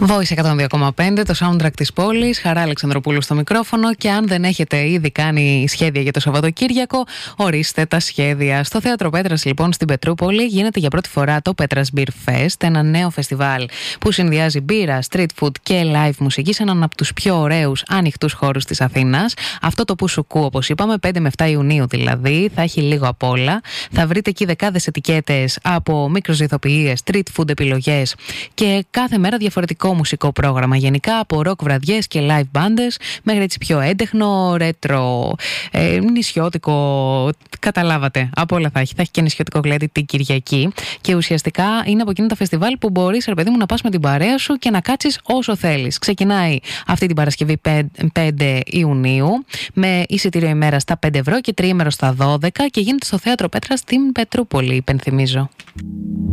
Voice 102,5, το soundtrack της πόλης. Χαρά Αλεξανδροπούλου στο μικρόφωνο. Και αν δεν έχετε ήδη κάνει σχέδια για το Σαββατοκύριακο, ορίστε τα σχέδια. Στο Θέατρο Πέτρας, λοιπόν, στην Πετρούπολη, γίνεται για πρώτη φορά το Πέτρας Beer Fest, ένα νέο φεστιβάλ που συνδυάζει μπύρα, street food και live μουσική σε έναν από τους πιο ωραίους ανοιχτούς χώρους της Αθήνας. Αυτό το Πουσουκού, όπως είπαμε, 5 με 7 Ιουνίου δηλαδή, θα έχει λίγο απ' όλα. Θα βρείτε εκεί δεκάδες ετικέτες από μικροζυθοποιίες, street food επιλογές και κάθε μέρα διαφορετικό μουσικό πρόγραμμα. Γενικά από rock βραδιές και live μπάντες μέχρι έτσι πιο έντεχνο, ρέτρο, νησιώτικο. Καταλάβατε, από όλα θα έχει. Θα έχει και νησιώτικο γλέντι την Κυριακή. Και ουσιαστικά είναι από εκείνα τα φεστιβάλ που μπορείς, ρε παιδί μου, να πας με την παρέα σου και να κάτσεις όσο θέλεις. Ξεκινάει αυτή την Παρασκευή 5 Ιουνίου με εισιτήριο ημέρα στα 5 ευρώ και τριήμερο στα 12 και γίνεται στο Θέατρο Πέτρας στην Πετρούπολη, υπενθυμίζω.